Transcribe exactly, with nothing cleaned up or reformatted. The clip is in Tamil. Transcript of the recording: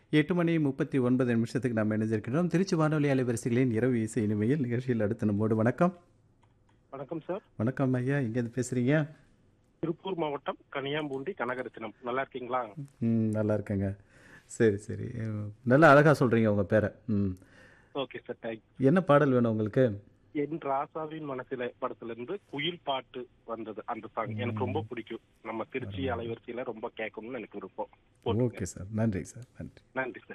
எட்டு மணி முப்பத்தி ஒன்பது நிமிஷத்துக்கு நம்ம இணைஞ்சிருக்கிறோம். திருச்சி வானொலி அலைவரிசைகளின் இரவு இசை இனிமையில் நிகழ்ச்சியில் அடுத்து நம்மோடு வணக்கம். வணக்கம் சார். வணக்கம் ஐயா. எங்கேருந்து பேசுறீங்க? திருப்பூர் மாவட்டம் கனியாம்பூண்டி கனகரத்தினம். நல்லா இருக்கீங்களா? ம் நல்லா இருக்கேங்க. சரி சரி. உம், நல்லா அழகா சொல்றீங்க உங்க பேரை. ம் ஓகே சார், தேங்க். என்ன பாடல் வேணும் உங்களுக்கு? என் ராசாவின் மனசில படத்துல இருந்து குயில் பாட்டு வந்தது. அந்த சாங் எனக்கு ரொம்ப பிடிக்கும். நம்ம திருச்சி அலைவரிசையில ரொம்ப கேட்கணும்னு எனக்கு விருப்பம். போட்டுருங்க. Okay sir. நன்றி சார். நன்றி. நன்றி.